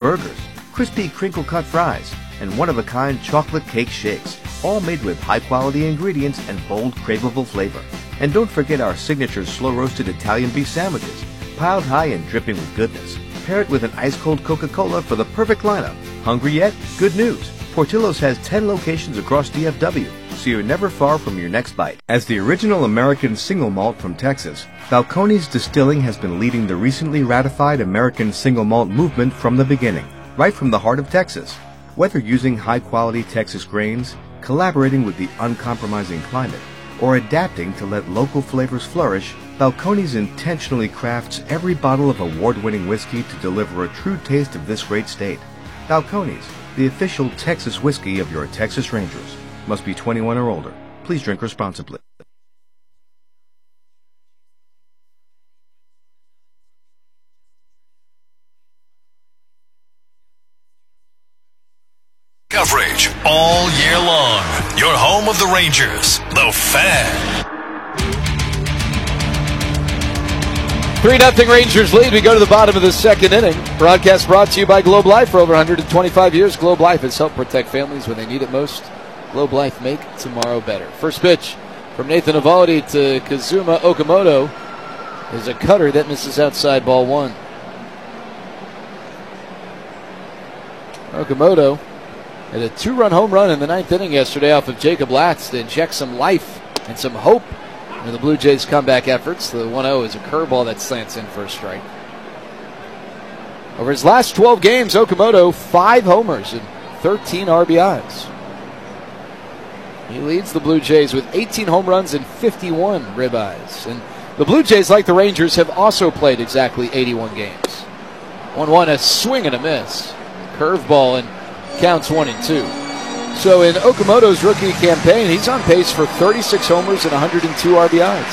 burgers, crispy crinkle-cut fries, and one-of-a-kind chocolate cake shakes, all made with high-quality ingredients and bold, craveable flavor. And don't forget our signature slow-roasted Italian beef sandwiches, piled high and dripping with goodness. Pair it with an ice-cold Coca-Cola for the perfect lineup. Hungry yet? Good news! Portillo's has 10 locations across DFW, so you're never far from your next bite. As the original American single malt from Texas, Balcones Distilling has been leading the recently ratified American single malt movement from the beginning, right from the heart of Texas. Whether using high-quality Texas grains, collaborating with the uncompromising climate, or adapting to let local flavors flourish, Balcones intentionally crafts every bottle of award-winning whiskey to deliver a true taste of this great state. Balcones, the official Texas whiskey of your Texas Rangers. Must be 21 or older. Please drink responsibly. Coverage all year long. Your home of the Rangers, The Fan. 3-0 Rangers lead. We go to the bottom of the second inning. Broadcast brought to you by Globe Life. For over 125 years, Globe Life has helped protect families when they need it most. Globe Life, make tomorrow better. First pitch from Nathan Eovaldi to Kazuma Okamoto is a cutter that misses outside, ball one. Okamoto had a 2-run home run in the ninth inning yesterday off of Jacob Latz to inject some life and some hope in the Blue Jays' comeback efforts. The 1-0 is a curveball that slants in for a strike. Over his last 12 games, Okamoto 5 homers and 13 RBIs. He leads the Blue Jays with 18 home runs and 51 ribeyes. And the Blue Jays, like the Rangers, have also played exactly 81 games. 1-1, a swing and a miss. Curveball, and counts 1-2. So in Okamoto's rookie campaign, he's on pace for 36 homers and 102 RBIs.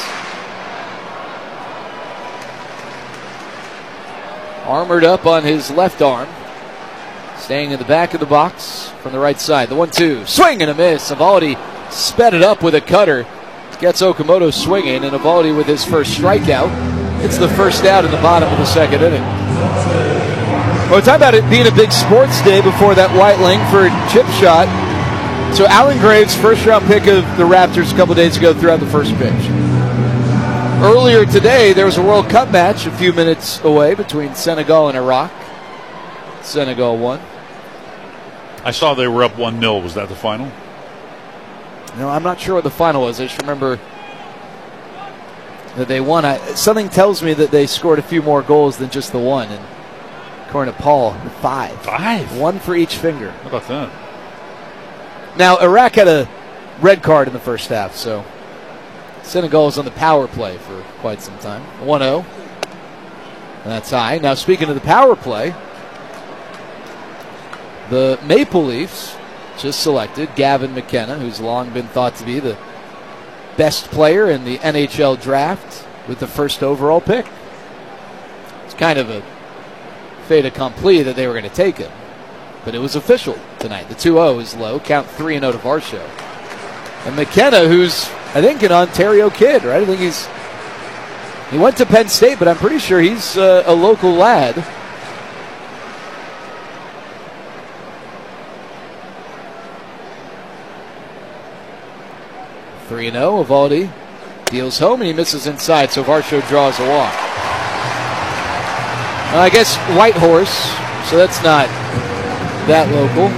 Armored up on his left arm. Staying in the back of the box from the right side. The 1-2. Swing and a miss. Eovaldi sped it up with a cutter. Gets Okamoto swinging, and Eovaldi with his first strikeout. It's the first out in the bottom of the second inning. Well, talk about it being a big sports day before that White Langford chip shot. So Alan Graves, first-round pick of the Raptors a couple days ago, threw out the first pitch. Earlier today, there was a World Cup match a few minutes away between Senegal and Iraq. Senegal won. I saw they were up 1-0. Was that the final? No, I'm not sure what the final was. I just remember that they won. Something tells me that they scored a few more goals than just the one. And according to Paul, 5. 5? One for each finger. How about that? Now, Iraq had a red card in the first half, so Senegal was on the power play for quite some time. 1-0. And that's high. Now, speaking of the power play, the Maple Leafs just selected Gavin McKenna, who's long been thought to be the best player in the NHL draft, with the first overall pick. It's kind of a fait accompli that they were going to take him. But it was official tonight. The 2-0 is low. Count 3-0 to Varsho. And McKenna, who's, I think, an Ontario kid, right? I think he went to Penn State, but I'm pretty sure he's a local lad. Eovaldi deals home, and he misses inside, so Varsho draws a walk. I guess Whitehorse, so that's not that local.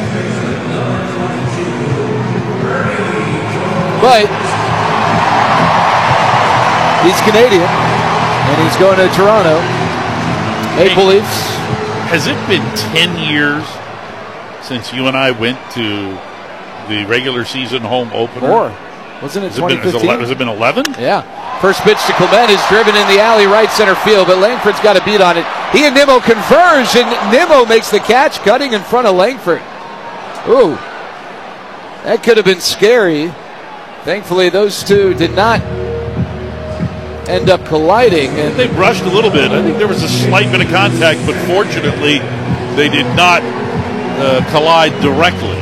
But he's Canadian, and he's going to Toronto. Maple Leafs. Has it been 10 years since you and I went to the regular season home opener? More. Wasn't it 2015? Has it been 11? Yeah. First pitch to Clement is driven in the alley right center field, but Langford's got a beat on it. He and Nimmo converge, and Nimmo makes the catch, cutting in front of Langford. Ooh. That could have been scary. Thankfully, those two did not end up colliding. And they brushed a little bit. I think there was a slight bit of contact, but fortunately, they did not collide directly.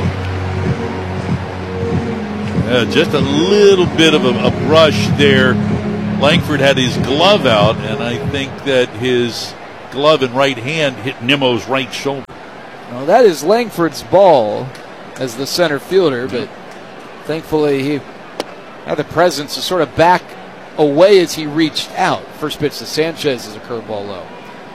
Just a little bit of a brush there. Langford had his glove out, and I think that his glove and right hand hit Nimmo's right shoulder. Well, that is Langford's ball as the center fielder, but thankfully he had the presence to sort of back away as he reached out. First pitch to Sanchez is a curveball low.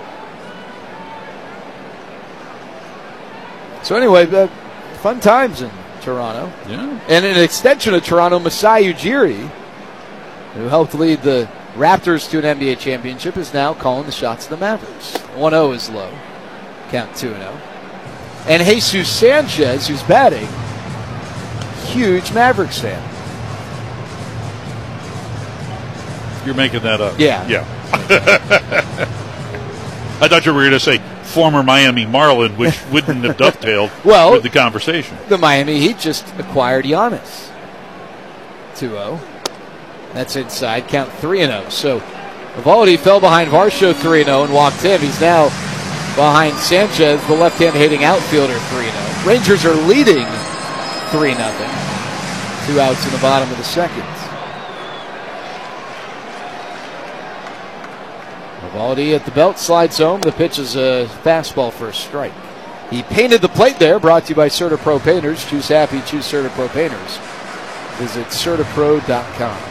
So anyway, fun times in Toronto. Yeah. And an extension of Toronto, Masai Ujiri, who helped lead the Raptors to an NBA championship, is now calling the shots of the Mavericks. 1-0 is low. Count 2-0. And Jesus Sanchez, who's batting, huge Mavericks fan. You're making that up. Yeah. Yeah. I thought you were going to say former Miami Marlin, which wouldn't have dovetailed with the conversation. The Miami Heat just acquired Giannis. 2-0. That's inside. Count 3-0. So Eovaldi fell behind Varsho 3-0 and walked him. He's now behind Sanchez, the left-hand hitting outfielder, 3-0. Rangers are leading 3-0. 2 outs in the bottom of the second. Eovaldi at the belt, slides home. The pitch is a fastball for a strike. He painted the plate there, brought to you by CertaPro Painters. Choose happy, choose CertaPro Painters. Visit CertaPro.com.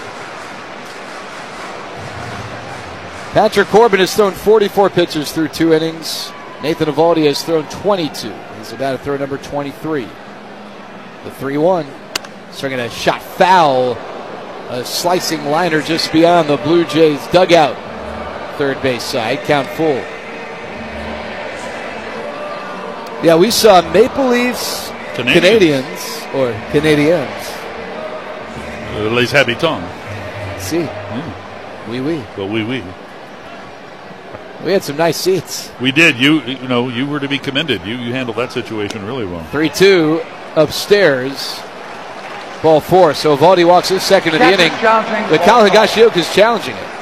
Patrick Corbin has thrown 44 pitches through 2 innings. Nathan Eovaldi has thrown 22. He's about to throw number 23. The 3-1. Swinging a shot foul. A slicing liner just beyond the Blue Jays dugout. Third base side. Count full. Yeah, we saw Maple Leafs, Canadians. Les Habitants. See. Oui, oui. Well, oui. We had some nice seats. We did. You were to be commended. You handled that situation really well. 3-2 upstairs. Ball 4. So Eovaldi walks his second of the inning. But Kyle Higashioka is challenging it.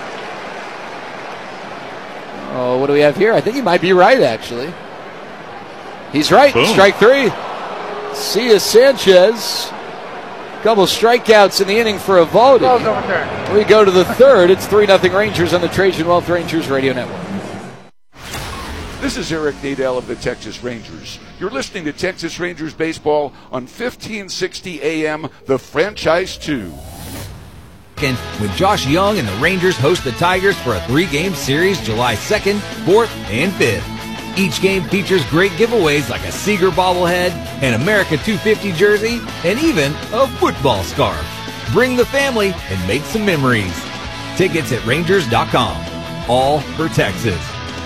Oh, what do we have here? I think he might be right, actually. He's right. Boom. Strike 3. See ya, Sanchez. Couple strikeouts in the inning for Eovaldi. We go to the third. It's 3-0 Rangers on the Trajan Wealth Rangers Radio Network. This is Eric Nadel of the Texas Rangers. You're listening to Texas Rangers baseball on 1560 AM, the Franchise 2. With Josh Young and the Rangers host the Tigers for a 3-game series July 2nd, 4th, and 5th. Each game features great giveaways like a Seager bobblehead, an America 250 jersey, and even a football scarf. Bring the family and make some memories. Tickets at Rangers.com. All for Texas.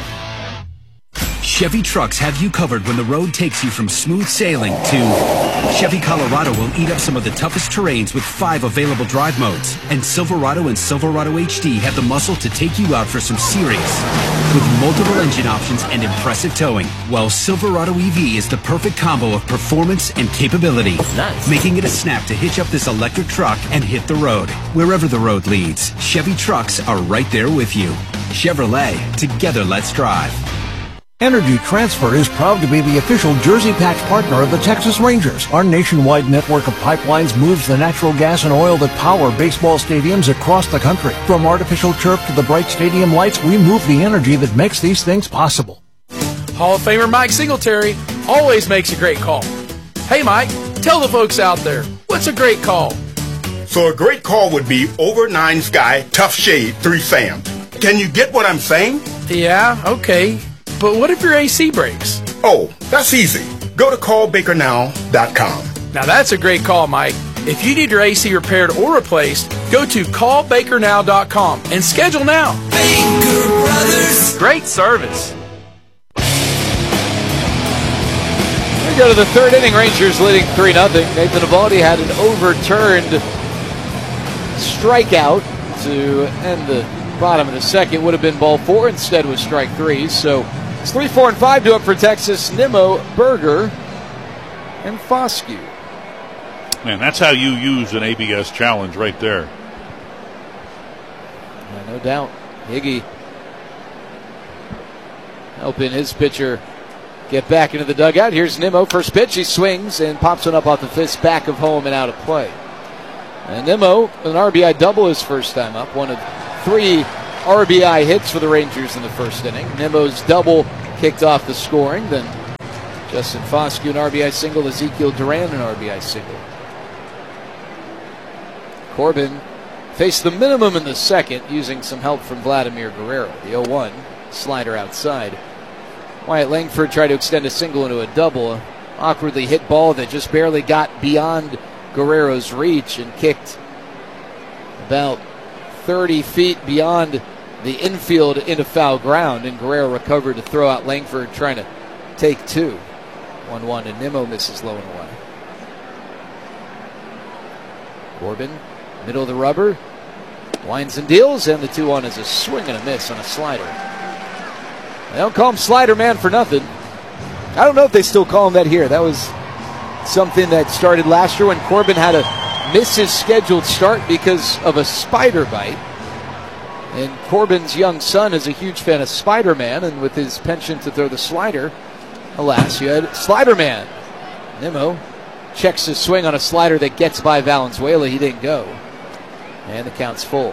Chevy trucks have you covered when the road takes you from smooth sailing to Chevy Colorado will eat up some of the toughest terrains with 5 available drive modes. And Silverado and Silverado HD have the muscle to take you out for some serious. With multiple engine options and impressive towing, while Silverado EV is the perfect combo of performance and capability. Nice. Making it a snap to hitch up this electric truck and hit the road. Wherever the road leads, Chevy trucks are right there with you. Chevrolet, together let's drive. Energy Transfer is proud to be the official Jersey Patch partner of the Texas Rangers. Our nationwide network of pipelines moves the natural gas and oil that power baseball stadiums across the country. From artificial turf to the bright stadium lights, we move the energy that makes these things possible. Hall of Famer Mike Singletary always makes a great call. Hey Mike, tell the folks out there, what's a great call? So a great call would be over 9 Sky, tough shade, 3 Sam. Can you get what I'm saying? Yeah, okay. But what if your AC breaks? Oh, that's easy. Go to callbakernow.com. Now that's a great call, Mike. If you need your AC repaired or replaced, go to callbakernow.com and schedule now. Baker Brothers. Great service. We go to the third inning. Rangers leading 3-0. Nathan Eovaldi had an overturned strikeout to end the bottom of the second. Would have been ball 4. Instead was strike 3. So it's 3, 4, and 5 to up for Texas. Nimmo, Berger, and Foscue. Man, that's how you use an ABS challenge right there. Yeah, no doubt. Higgy helping his pitcher get back into the dugout. Here's Nimmo. First pitch. He swings and pops one up off the fist, back of home and out of play. And Nimmo, an RBI double his first time up. One of 3 RBI hits for the Rangers in the first inning. Nimmo's double kicked off the scoring. Then Justin Foscue, an RBI single. Ezekiel Duran, an RBI single. Corbin faced the minimum in the second, using some help from Vladimir Guerrero. The 0-1 slider outside. Wyatt Langford tried to extend a single into a double. An awkwardly hit ball that just barely got beyond Guerrero's reach and kicked about 30 feet beyond the infield into foul ground, and Guerrero recovered to throw out Langford, trying to take two. 1-1, and Nimmo misses low and away. Corbin, middle of the rubber, winds and deals, and the 2-1 is a swing and a miss on a slider. They don't call him Slider Man for nothing. I don't know if they still call him that here. That was something that started last year when Corbin had to miss his scheduled start because of a spider bite. And Corbin's young son is a huge fan of Spider-Man, and with his penchant to throw the slider, alas, you had Slider Man. Nimmo checks his swing on a slider that gets by Valenzuela. He didn't go. And the count's full.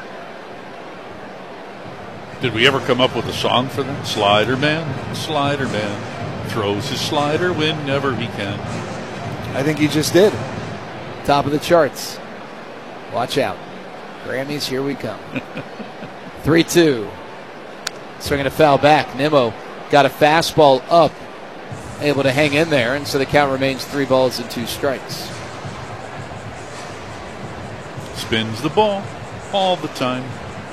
Did we ever come up with a song for that? Slider Man throws his slider whenever he can. I think he just did. Top of the charts. Watch out. Grammys, here we come. 3-2. Swinging a foul back. Nimmo got a fastball up, able to hang in there, and so the count remains 3 balls and 2 strikes. Spins the ball all the time.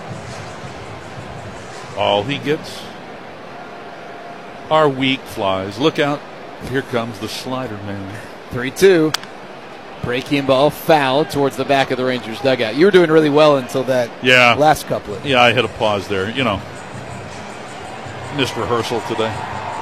All he gets are weak flies. Look out. Here comes the Slider Man. 3-2. Breaking ball foul towards the back of the Rangers dugout. You were doing really well until that last couplet. Yeah, I hit a pause there. You know, missed rehearsal today.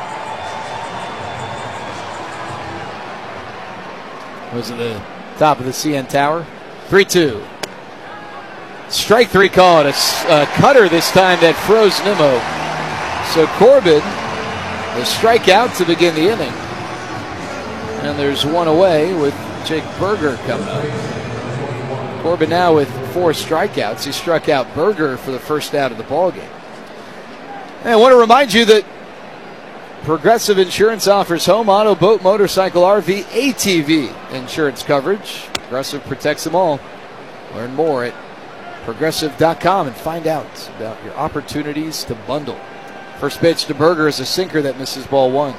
Was it the top of the CN Tower? 3-2. Strike 3 call. A cutter this time that froze Nimmo. So Corbin, the strikeout to begin the inning. And there's one away with Jake Burger coming up. Corbin now with 4 strikeouts. He struck out Burger for the first out of the ballgame. And I want to remind you that Progressive Insurance offers home, auto, boat, motorcycle, RV, ATV insurance coverage. Progressive protects them all. Learn more at Progressive.com and find out about your opportunities to bundle. First pitch to Burger is a sinker that misses ball 1.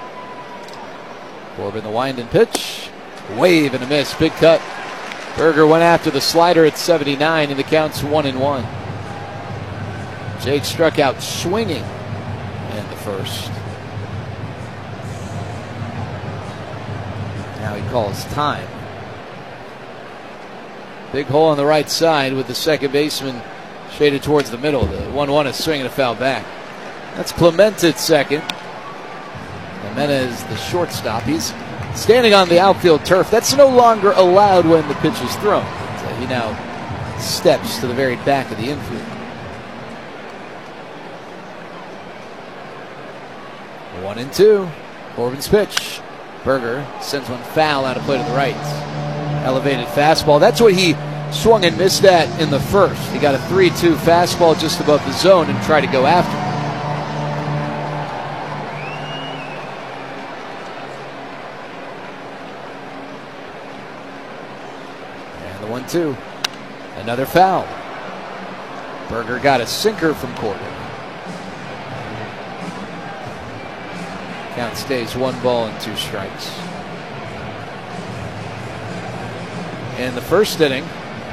Corbin the wind and pitch. Wave and a miss. Big cut. Burger went after the slider at 79, and the count's 1-1. Jake struck out swinging in the first. Now he calls time. Big hole on the right side with the second baseman shaded towards the middle. The 1-1 is swinging a foul back. That's Clement at second. Jimenez, the shortstop. He's standing on the outfield turf. That's no longer allowed when the pitch is thrown. So he now steps to the very back of the infield. 1-2. Corbin's pitch. Burger sends one foul out of play to the right. Elevated fastball. That's what he swung and missed at in the first. He got a 3-2 fastball just above the zone and tried to go after it. And the 1-2. Another foul. Burger got a sinker from Corbin. Count stays 1 ball and 2 strikes. In the first inning,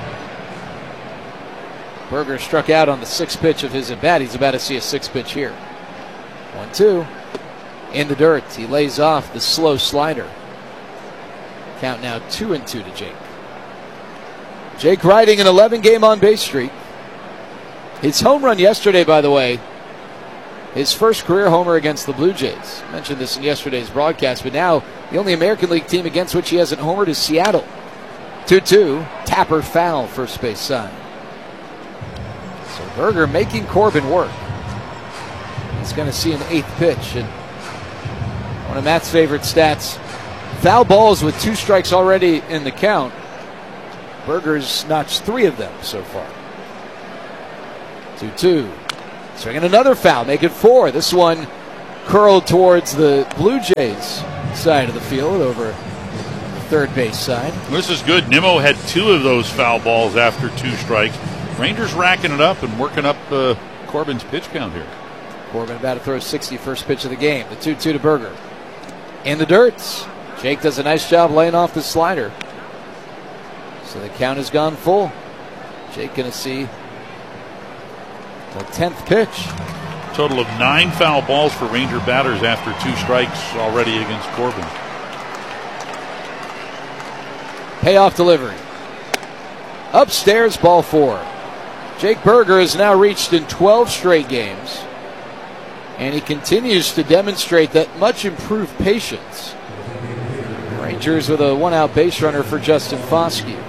Burger struck out on the 6th pitch of his at-bat. He's about to see a 6th pitch here. 1-2. In the dirt. He lays off the slow slider. Count now 2-2 to Jake. Jake riding an 11-game on-base streak. His home run yesterday, by the way, his first career homer against the Blue Jays. I mentioned this in yesterday's broadcast, but now the only American League team against which he hasn't homered is Seattle. 2-2, Tapper foul, first base side. So Burger making Corbin work. He's going to see an 8th pitch. And one of Matt's favorite stats, foul balls with 2 strikes already in the count. Burger's notched 3 of them so far. 2-2. Swinging another foul, make it 4. This one curled towards the Blue Jays side of the field over the third base side. This is good. Nimmo had 2 of those foul balls after 2 strikes. Rangers racking it up and working up Corbin's pitch count here. Corbin about to throw 60 first pitch of the game. The 2-2 to Berger. In the dirt. Jake does a nice job laying off the slider. So the count has gone full. Jake going to see the 10th pitch. Total of 9 foul balls for Ranger batters after 2 strikes already against Corbin. Payoff delivery. Upstairs, ball 4. Jake Berger has now reached in 12 straight games, and he continues to demonstrate that much improved patience. Rangers with a 1-out base runner for Justin Foskey.